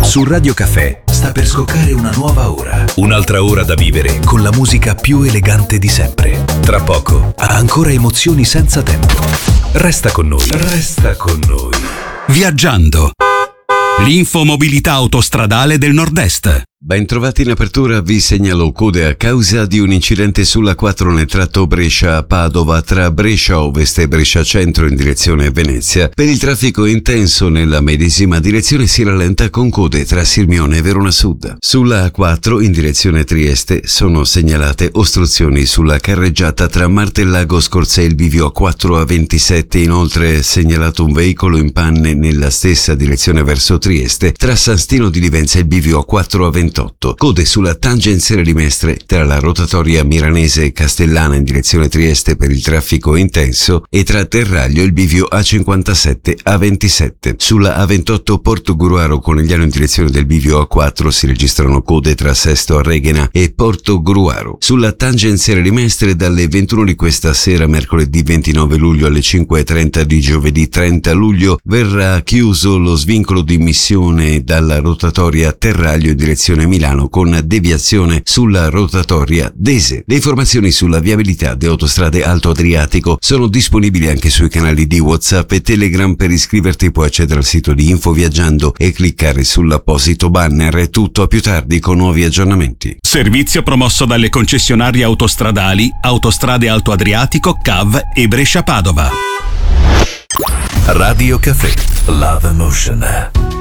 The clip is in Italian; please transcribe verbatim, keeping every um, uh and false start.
Su Radio Caffè sta per scoccare una nuova ora. Un'altra ora da vivere con la musica più elegante di sempre. Tra poco, ancora emozioni senza tempo. Resta con noi. Resta con noi. Viaggiando. L'infomobilità autostradale del Nord-Est. Ben trovati in apertura, vi segnalo code a causa di un incidente sulla quattro nel tratto Brescia-Padova tra Brescia Ovest e Brescia Centro in direzione Venezia. Per il traffico intenso nella medesima direzione si rallenta con code tra Sirmione e Verona Sud. Sulla A quattro in direzione Trieste sono segnalate ostruzioni sulla carreggiata tra Martellago Scorzè e il bivio A quattro A ventisette. Inoltre è segnalato un veicolo in panne nella stessa direzione verso Trieste tra San Stino di Livenza e il bivio A quattro A ventotto. Code sulla tangenziale di Mestre tra la rotatoria milanese e Castellana in direzione Trieste per il traffico intenso e tra Terraglio e il bivio A cinquantasette A ventisette. Sulla A ventotto Porto Gruaro Conegliano in direzione del bivio A quattro si registrano code tra Sesto a Reghena e Porto Gruaro. Sulla tangenziale di Mestre dalle ventuno di questa sera, mercoledì ventinove luglio alle cinque e trenta di giovedì trenta luglio, verrà chiuso lo svincolo di missione dalla rotatoria Terraglio in direzione Milano con deviazione sulla rotatoria Dese. Le informazioni sulla viabilità di Autostrade Alto Adriatico sono disponibili anche sui canali di WhatsApp e Telegram. Per iscriverti puoi accedere al sito di Info Viaggiando e cliccare sull'apposito banner. È tutto, a più tardi con nuovi aggiornamenti. Servizio promosso dalle concessionarie autostradali Autostrade Alto Adriatico, C A V e Brescia Padova. Radio Caffè. Love Emotion.